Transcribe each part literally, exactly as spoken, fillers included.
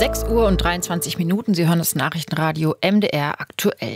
sechs Uhr und dreiundzwanzig Minuten. Sie hören das Nachrichtenradio M D R aktuell.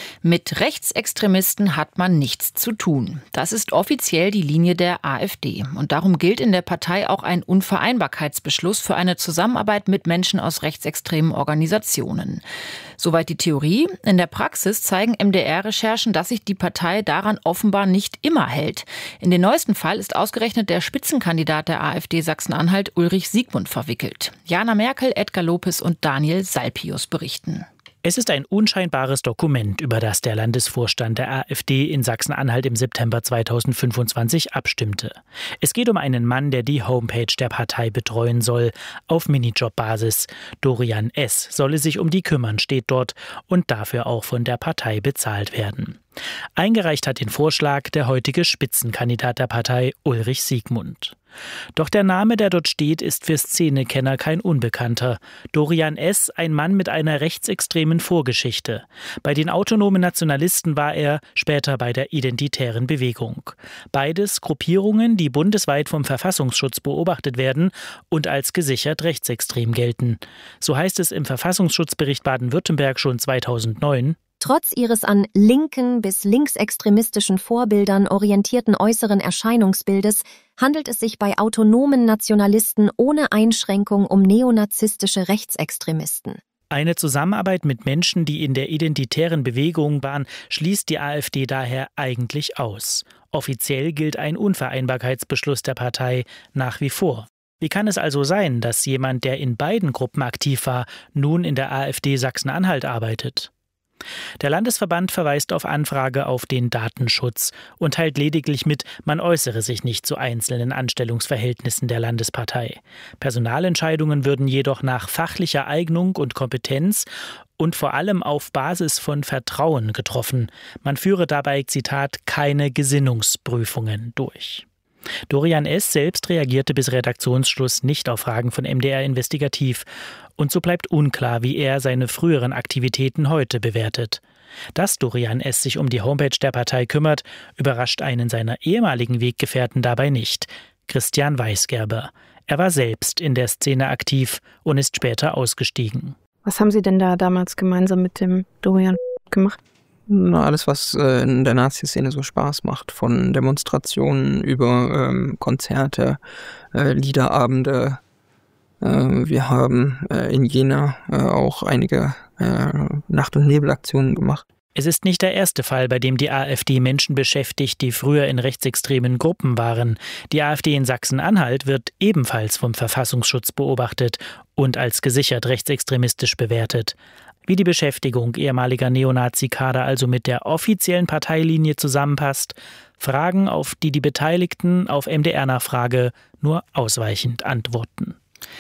Mit Rechtsextremisten hat man nichts zu tun. Das ist offiziell die Linie der AfD. Und darum gilt in der Partei auch ein Unvereinbarkeitsbeschluss für eine Zusammenarbeit mit Menschen aus rechtsextremen Organisationen. Soweit die Theorie. In der Praxis zeigen M D R-Recherchen, dass sich die Partei daran offenbar nicht immer hält. In den neuesten Fall ist ausgerechnet der Spitzenkandidat der AfD Sachsen-Anhalt, Ulrich Siegmund, verwickelt. Jana Merkel, Edgar Lopez und Daniel Salpius berichten. Es ist ein unscheinbares Dokument, über das der Landesvorstand der AfD in Sachsen-Anhalt im September zweitausendfünfundzwanzig abstimmte. Es geht um einen Mann, der die Homepage der Partei betreuen soll, auf Minijob-Basis. Dorian S. solle sich um die kümmern, steht dort, und dafür auch von der Partei bezahlt werden. Eingereicht hat den Vorschlag der heutige Spitzenkandidat der Partei, Ulrich Siegmund. Doch der Name, der dort steht, ist für Szenekenner kein Unbekannter. Dorian S., ein Mann mit einer rechtsextremen Vorgeschichte. Bei den autonomen Nationalisten war er, später bei der Identitären Bewegung. Beides Gruppierungen, die bundesweit vom Verfassungsschutz beobachtet werden und als gesichert rechtsextrem gelten. So heißt es im Verfassungsschutzbericht Baden-Württemberg schon zweitausendneun. Trotz ihres an linken bis linksextremistischen Vorbildern orientierten äußeren Erscheinungsbildes handelt es sich bei autonomen Nationalisten ohne Einschränkung um neonazistische Rechtsextremisten. Eine Zusammenarbeit mit Menschen, die in der identitären Bewegung waren, schließt die AfD daher eigentlich aus. Offiziell gilt ein Unvereinbarkeitsbeschluss der Partei nach wie vor. Wie kann es also sein, dass jemand, der in beiden Gruppen aktiv war, nun in der AfD Sachsen-Anhalt arbeitet? Der Landesverband verweist auf Anfrage auf den Datenschutz und teilt lediglich mit, man äußere sich nicht zu einzelnen Anstellungsverhältnissen der Landespartei. Personalentscheidungen würden jedoch nach fachlicher Eignung und Kompetenz und vor allem auf Basis von Vertrauen getroffen. Man führe dabei, Zitat, keine Gesinnungsprüfungen durch. Dorian S. selbst reagierte bis Redaktionsschluss nicht auf Fragen von M D R Investigativ. Und so bleibt unklar, wie er seine früheren Aktivitäten heute bewertet. Dass Dorian S. sich um die Homepage der Partei kümmert, überrascht einen seiner ehemaligen Weggefährten dabei nicht. Christian Weisgerber. Er war selbst in der Szene aktiv und ist später ausgestiegen. Was haben Sie denn da damals gemeinsam mit dem Dorian gemacht? Na, alles, was äh, in der Nazi-Szene so Spaß macht. Von Demonstrationen über ähm, Konzerte, äh, Liederabende. Äh, wir haben äh, in Jena äh, auch einige äh, Nacht- und Nebelaktionen gemacht. Es ist nicht der erste Fall, bei dem die AfD Menschen beschäftigt, die früher in rechtsextremen Gruppen waren. Die AfD in Sachsen-Anhalt wird ebenfalls vom Verfassungsschutz beobachtet und als gesichert rechtsextremistisch bewertet. Wie die Beschäftigung ehemaliger Neonazi-Kader also mit der offiziellen Parteilinie zusammenpasst, Fragen, auf die die Beteiligten auf M D R-Nachfrage nur ausweichend antworten.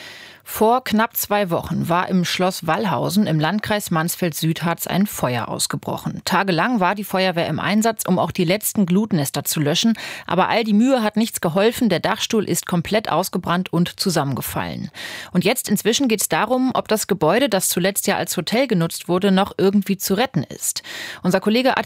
Vor knapp zwei Wochen war im Schloss Wallhausen im Landkreis Mansfeld-Südharz ein Feuer ausgebrochen. Tagelang war die Feuerwehr im Einsatz, um auch die letzten Glutnester zu löschen. Aber all die Mühe hat nichts geholfen. Der Dachstuhl ist komplett ausgebrannt und zusammengefallen. Und jetzt inzwischen geht es darum, ob das Gebäude, das zuletzt ja als Hotel genutzt wurde, noch irgendwie zu retten ist. Unser Kollege